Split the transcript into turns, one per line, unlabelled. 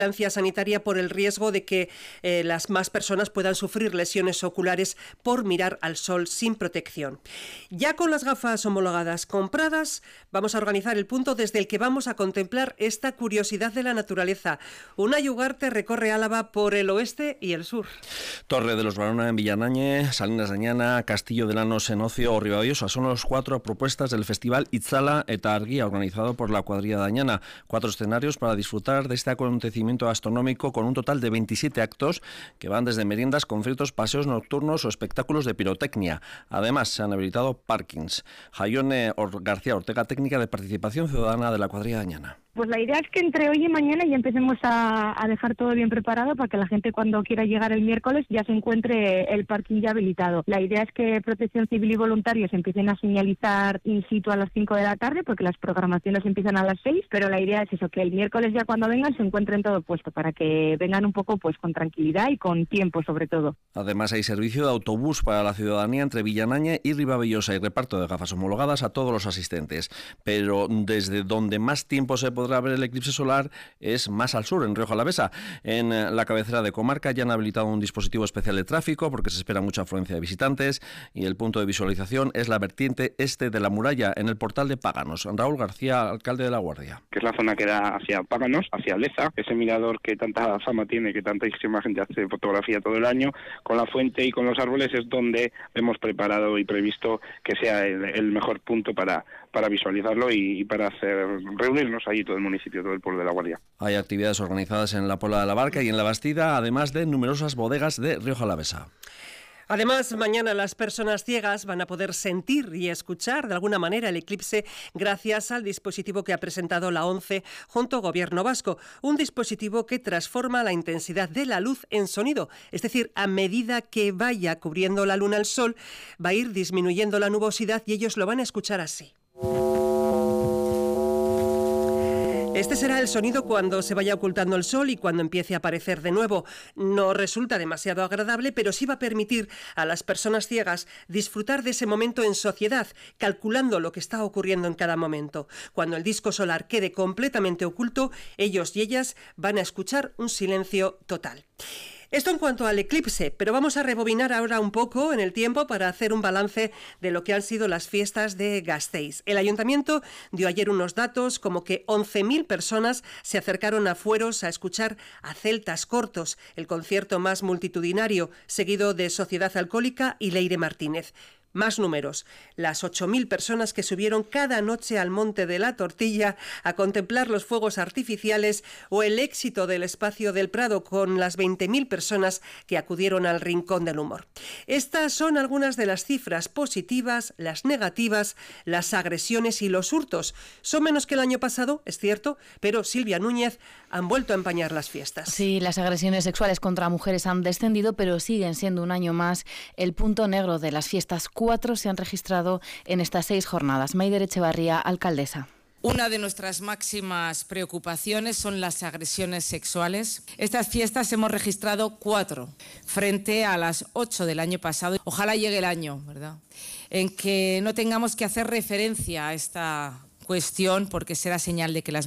sanitaria por el riesgo de que las más personas puedan sufrir lesiones oculares por mirar al sol sin protección. Ya con las gafas homologadas compradas, vamos a organizar el punto desde el que vamos a contemplar esta curiosidad de la naturaleza. Unai Ugarte recorre Álava por el oeste y el sur.
Torre de los Barona en Villanagne, Salinas de Añana, Castillo de Lanos en Ocio o Ribabellosa son las 4 propuestas del Festival Itzala eta Argia, organizado por la cuadrilla de Añana. 4 escenarios para disfrutar de este acontecimiento astronómico con un total de 27 actos que van desde meriendas, conciertos, paseos nocturnos o espectáculos de pirotecnia. Además, se han habilitado parkings. Jaione García Ortega, técnica de participación ciudadana de la cuadrilla de Añana.
Pues la idea es que entre hoy y mañana ya empecemos a dejar todo bien preparado para que la gente cuando quiera llegar el miércoles ya se encuentre el parking ya habilitado. La idea es que Protección Civil y voluntarios empiecen a señalizar in situ a las 5 de la tarde porque las programaciones empiezan a las 6, pero la idea es eso, que el miércoles ya cuando vengan se encuentren todo puesto para que vengan un poco pues con tranquilidad y con tiempo sobre todo.
Además hay servicio de autobús para la ciudadanía entre Villanagne y Ribabellosa y reparto de gafas homologadas a todos los asistentes. Pero desde donde más tiempo se podrá ver el eclipse solar es más al sur, en Rioja Alavesa. En la cabecera de comarca ya han habilitado un dispositivo especial de tráfico porque se espera mucha afluencia de visitantes y el punto de visualización es la vertiente este de la muralla en el portal de Páganos. Raúl García, alcalde de La Guardia.
Que es la zona que da hacia Páganos, hacia Leza, ese mirador que tanta fama tiene, que tantísima gente hace fotografía todo el año, con la fuente y con los árboles es donde hemos preparado y previsto que sea el mejor punto para visualizarlo y para reunirnos allí todo el municipio, todo el pueblo de La Guardia.
Hay actividades organizadas en la Pola de la Barca y en la Bastida, además de numerosas bodegas de Rioja Alavesa.
Además, mañana las personas ciegas van a poder sentir y escuchar de alguna manera el eclipse gracias al dispositivo que ha presentado la ONCE junto al Gobierno vasco. Un dispositivo que transforma la intensidad de la luz en sonido. Es decir, a medida que vaya cubriendo la luna el sol, va a ir disminuyendo la nubosidad y ellos lo van a escuchar así. Este será el sonido cuando se vaya ocultando el sol y cuando empiece a aparecer de nuevo. No resulta demasiado agradable, pero sí va a permitir a las personas ciegas disfrutar de ese momento en sociedad, calculando lo que está ocurriendo en cada momento. Cuando el disco solar quede completamente oculto, ellos y ellas van a escuchar un silencio total. Esto en cuanto al eclipse, pero vamos a rebobinar ahora un poco en el tiempo para hacer un balance de lo que han sido las fiestas de Gasteiz. El ayuntamiento dio ayer unos datos como que 11.000 personas se acercaron a Fueros a escuchar a Celtas Cortos, el concierto más multitudinario, seguido de Sociedad Alcohólica y Leire Martínez. Más números, las 8.000 personas que subieron cada noche al Monte de la Tortilla a contemplar los fuegos artificiales o el éxito del Espacio del Prado con las 20.000 personas que acudieron al Rincón del Humor. Estas son algunas de las cifras positivas, las negativas, las agresiones y los hurtos. Son menos que el año pasado, es cierto, pero Silvia Núñez han vuelto a empañar las fiestas.
Sí, las agresiones sexuales contra mujeres han descendido, pero siguen siendo un año más el punto negro de las fiestas. 4 se han registrado en estas 6 jornadas. Maider Echevarría, alcaldesa.
Una de nuestras máximas preocupaciones son las agresiones sexuales. Estas fiestas hemos registrado 4 frente a las 8 del año pasado. Ojalá llegue el año, ¿verdad?, en que no tengamos que hacer referencia a esta cuestión porque será señal de que las